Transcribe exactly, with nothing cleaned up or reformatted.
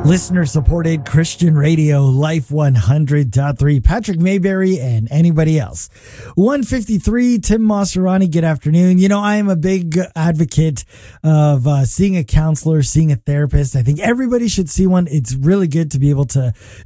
Listener supported Christian radio, Life one hundred point three. Patrick Mayberry and anybody else. one fifty-three, Tim Maserani, good afternoon. You know, I am a big advocate of uh, seeing a counselor, seeing a therapist. I think everybody should see one. It's really good to be able to